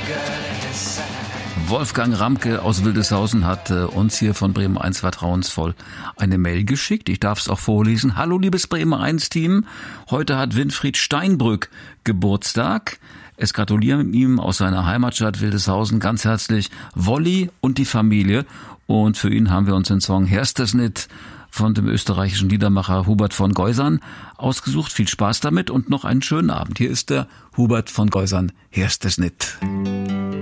Wolfgang Ramke aus Wildeshausen hat uns hier von Bremen 1 vertrauensvoll eine Mail geschickt. Ich darf es auch vorlesen. Hallo liebes Bremen 1 Team. Heute hat Winfried Steinbrück Geburtstag. Es gratulieren ihm aus seiner Heimatstadt Wildeshausen ganz herzlich Wolli und die Familie. Und für ihn haben wir uns den Song Herstesnit von dem österreichischen Liedermacher Hubert von Geusern ausgesucht. Viel Spaß damit und noch einen schönen Abend. Hier ist der Hubert von Geusern, Herstesnit.